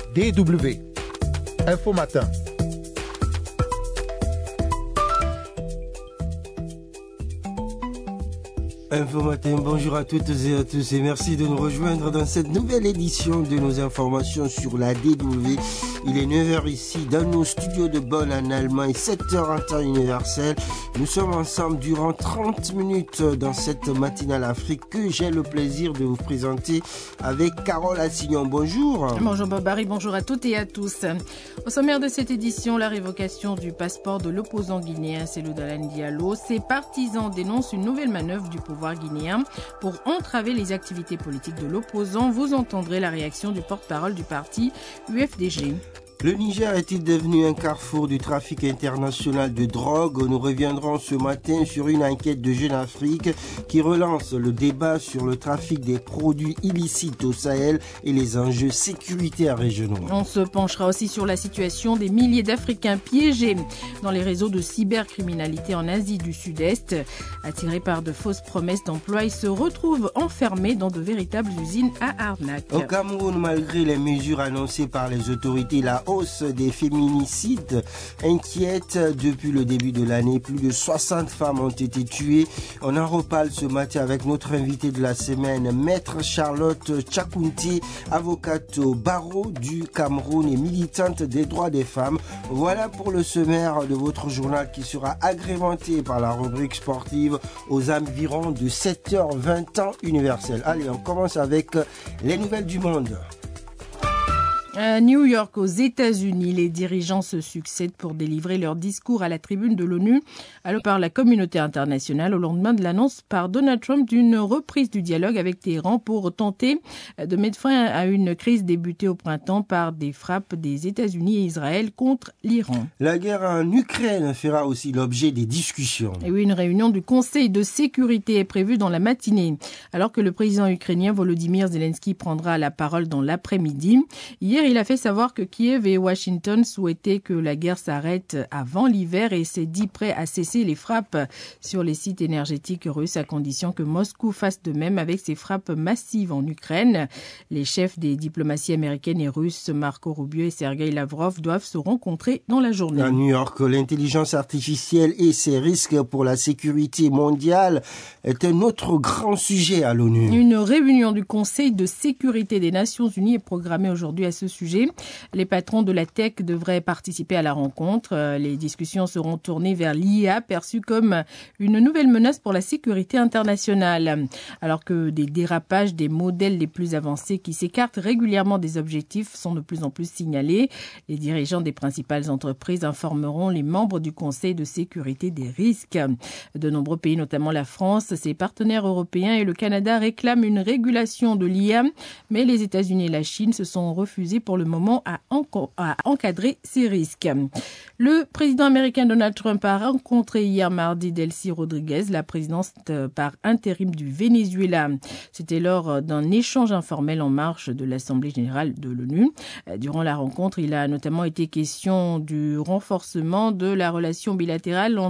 DW. Info Matin. Info Matin, bonjour à toutes et à tous et merci de nous rejoindre dans cette nouvelle édition de nos informations sur la DW. Il est 9h ici dans nos studios de Bonn en Allemagne, 7h en temps universel. Nous sommes ensemble durant 30 minutes dans cette matinale Afrique que j'ai le plaisir de vous présenter avec Carole Assignon. Bonjour. Bonjour Bobary, bonjour à toutes et à tous. Au sommaire de cette édition, la révocation du passeport de l'opposant guinéen Cellou Dalein Diallo. Ses partisans dénoncent une nouvelle manœuvre du pouvoir guinéen pour entraver les activités politiques de l'opposant. Vous entendrez la réaction du porte-parole du parti UFDG. Le Niger est-il devenu un carrefour du trafic international de drogue? Nous reviendrons ce matin sur une enquête de Jeune Afrique qui relance le débat sur le trafic des produits illicites au Sahel et les enjeux sécuritaires régionaux. On se penchera aussi sur la situation des milliers d'Africains piégés dans les réseaux de cybercriminalité en Asie du Sud-Est. Attirés par de fausses promesses d'emploi, ils se retrouvent enfermés dans de véritables usines à arnaque. Au Cameroun, malgré les mesures annoncées par les autorités, la hausse des féminicides inquiète. Depuis le début de l'année, plus de 60 femmes ont été tuées. On en reparle ce matin avec notre invité de la semaine, Maître Charlotte Tchakounté, avocate au barreau du Cameroun et militante des droits des femmes. Voilà pour le sommaire de votre journal qui sera agrémenté par la rubrique sportive aux environs de 7h20 temps universel. Allez, on commence avec les nouvelles du monde. À New York, aux États-Unis, les dirigeants se succèdent pour délivrer leur discours à la tribune de l'ONU, alors par la communauté internationale au lendemain de l'annonce par Donald Trump d'une reprise du dialogue avec Téhéran pour tenter de mettre fin à une crise débutée au printemps par des frappes des États-Unis et Israël contre l'Iran. La guerre en Ukraine fera aussi l'objet des discussions. Et oui, une réunion du Conseil de sécurité est prévue dans la matinée, alors que le président ukrainien Volodymyr Zelensky prendra la parole dans l'après-midi. Hier, il a fait savoir que Kiev et Washington souhaitaient que la guerre s'arrête avant l'hiver et s'est dit prêt à cesser les frappes sur les sites énergétiques russes à condition que Moscou fasse de même avec ses frappes massives en Ukraine. Les chefs des diplomaties américaines et russes, Marco Rubio et Sergei Lavrov, doivent se rencontrer dans la journée. À New York, l'intelligence artificielle et ses risques pour la sécurité mondiale est un autre grand sujet à l'ONU. Une réunion du Conseil de sécurité des Nations Unies est programmée aujourd'hui à ce sujet. Les patrons de la tech devraient participer à la rencontre. Les discussions seront tournées vers l'IA, perçue comme une nouvelle menace pour la sécurité internationale. Alors que des dérapages des modèles les plus avancés qui s'écartent régulièrement des objectifs sont de plus en plus signalés, les dirigeants des principales entreprises informeront les membres du Conseil de sécurité des risques. De nombreux pays, notamment la France, ses partenaires européens et le Canada réclament une régulation de l'IA, mais les États-Unis et la Chine se sont refusés pour le moment à encadrer ces risques. Le président américain Donald Trump a rencontré hier mardi Delcy Rodriguez, la présidente par intérim du Venezuela. C'était lors d'un échange informel en marge de l'Assemblée générale de l'ONU. Durant la rencontre, il a notamment été question du renforcement de la relation bilatérale